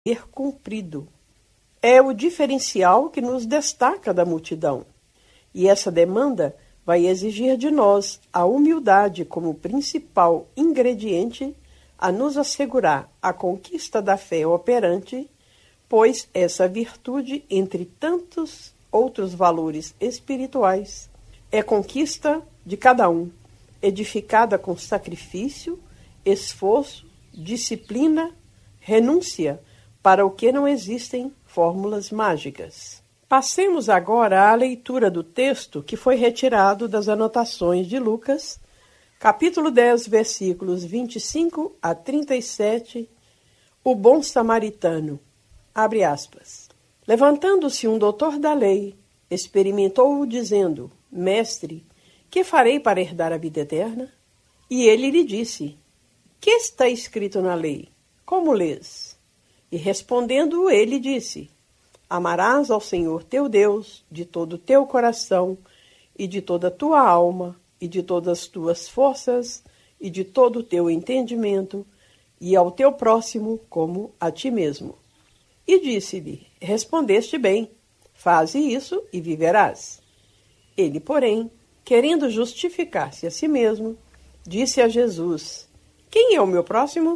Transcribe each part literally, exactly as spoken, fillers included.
ser cumprido. É o diferencial que nos destaca da multidão. E essa demanda vai exigir de nós a humildade como principal ingrediente a nos assegurar a conquista da fé operante, pois essa virtude, entre tantos outros valores espirituais, é conquista de cada um, edificada com sacrifício, esforço, disciplina, renúncia, para o que não existem fórmulas mágicas. Passemos agora à leitura do texto que foi retirado das anotações de Lucas, capítulo dez, versículos vinte e cinco a trinta e sete, o bom samaritano, abre aspas. Levantando-se um doutor da lei, experimentou-o dizendo, Mestre, que farei para herdar a vida eterna? E ele lhe disse, que está escrito na lei? Como lês? E respondendo ele disse, amarás ao Senhor teu Deus de todo o teu coração e de toda a tua alma e de todas as tuas forças e de todo o teu entendimento e ao teu próximo como a ti mesmo. E disse-lhe, respondeste bem, faze isso e viverás. Ele, porém, querendo justificar-se a si mesmo, disse a Jesus, quem é o meu próximo?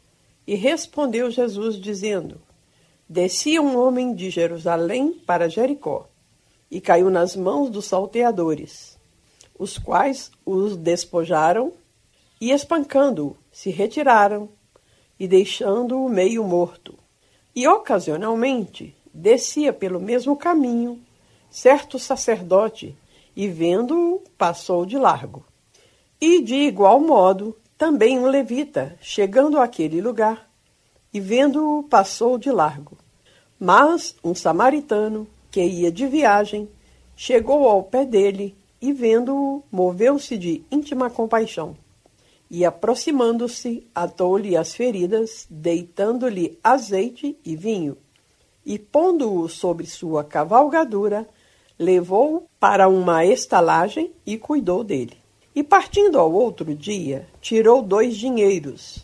E respondeu Jesus, dizendo, descia um homem de Jerusalém para Jericó, e caiu nas mãos dos salteadores, os quais os despojaram, e espancando-o, se retiraram, e deixando-o meio morto. E ocasionalmente descia pelo mesmo caminho certo sacerdote, e vendo-o, passou de largo. E de igual modo, também um levita, chegando àquele lugar, e vendo-o, passou de largo. Mas um samaritano, que ia de viagem, chegou ao pé dele, e vendo-o, moveu-se de íntima compaixão. E aproximando-se, atou-lhe as feridas, deitando-lhe azeite e vinho. E pondo-o sobre sua cavalgadura, levou-o para uma estalagem e cuidou dele. E partindo ao outro dia, tirou dois dinheiros,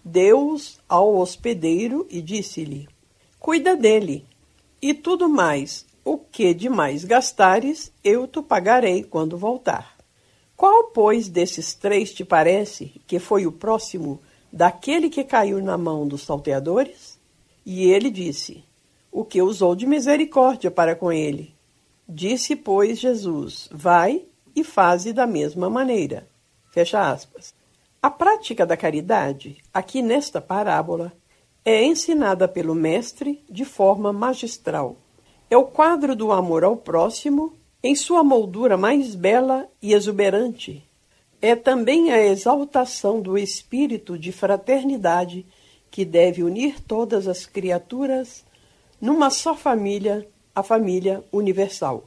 deu-os ao hospedeiro e disse-lhe, cuida dele, e tudo mais, o que demais gastares, eu te pagarei quando voltar. Qual, pois, desses três te parece que foi o próximo daquele que caiu na mão dos salteadores? E ele disse, o que usou de misericórdia para com ele. Disse, pois, Jesus, vai e faze da mesma maneira. Fecha aspas. A prática da caridade, aqui nesta parábola, é ensinada pelo Mestre de forma magistral. É o quadro do amor ao próximo em sua moldura mais bela e exuberante. É também a exaltação do espírito de fraternidade que deve unir todas as criaturas numa só família, a família universal.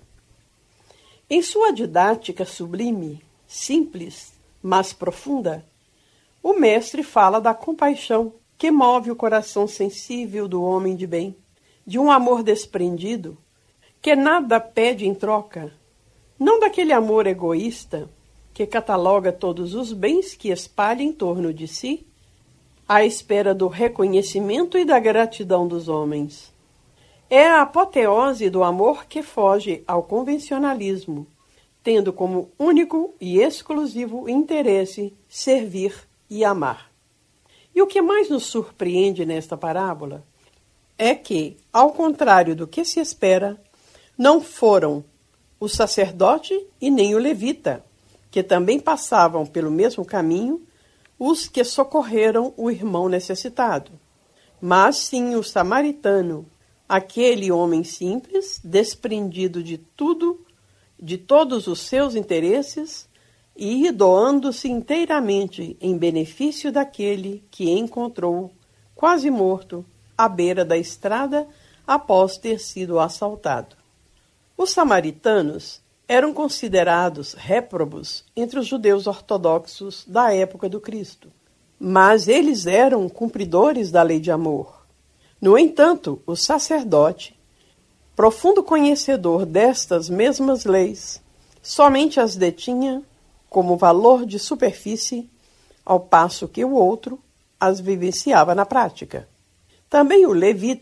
Em sua didática sublime, simples, mas profunda, o Mestre fala da compaixão que move o coração sensível do homem de bem, de um amor desprendido, que nada pede em troca, não daquele amor egoísta que cataloga todos os bens que espalha em torno de si, à espera do reconhecimento e da gratidão dos homens. É a apoteose do amor que foge ao convencionalismo, tendo como único e exclusivo interesse servir e amar. E o que mais nos surpreende nesta parábola é que, ao contrário do que se espera, não foram o sacerdote e nem o levita, que também passavam pelo mesmo caminho, os que socorreram o irmão necessitado, mas sim o samaritano, aquele homem simples, desprendido de tudo, de todos os seus interesses, e doando-se inteiramente em benefício daquele que encontrou, quase morto, à beira da estrada após ter sido assaltado. Os samaritanos eram considerados réprobos entre os judeus ortodoxos da época do Cristo, mas eles eram cumpridores da lei de amor. No entanto, o sacerdote, profundo conhecedor destas mesmas leis, somente as detinha como valor de superfície, ao passo que o outro as vivenciava na prática. Também o levita